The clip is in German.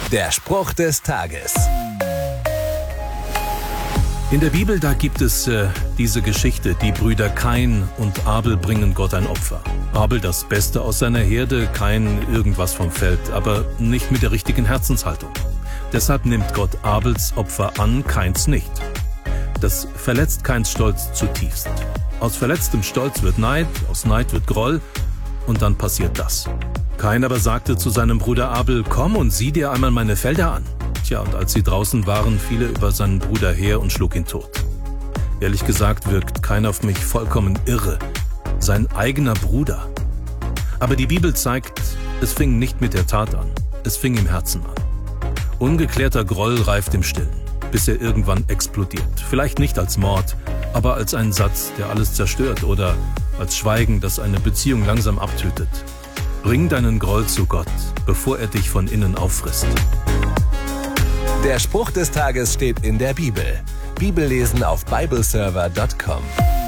Der Spruch des Tages. In der Bibel, da gibt es diese Geschichte, die Brüder Kain und Abel bringen Gott ein Opfer. Abel das Beste aus seiner Herde, Kain irgendwas vom Feld, aber nicht mit der richtigen Herzenshaltung. Deshalb nimmt Gott Abels Opfer an, Kains nicht. Das verletzt Kains Stolz zutiefst. Aus verletztem Stolz wird Neid, aus Neid wird Groll und dann passiert das. Kain aber sagte zu seinem Bruder Abel: Komm und sieh dir einmal meine Felder an. Tja, und als sie draußen waren, fiel er über seinen Bruder her und schlug ihn tot. Ehrlich gesagt wirkt Kain auf mich vollkommen irre. Sein eigener Bruder. Aber die Bibel zeigt, es fing nicht mit der Tat an. Es fing im Herzen an. Ungeklärter Groll reift im Stillen, bis er irgendwann explodiert. Vielleicht nicht als Mord, aber als ein Satz, der alles zerstört, oder als Schweigen, das eine Beziehung langsam abtötet. Bring deinen Groll zu Gott, bevor er dich von innen auffrisst. Der Spruch des Tages steht in der Bibel. Bibellesen auf bibleserver.com.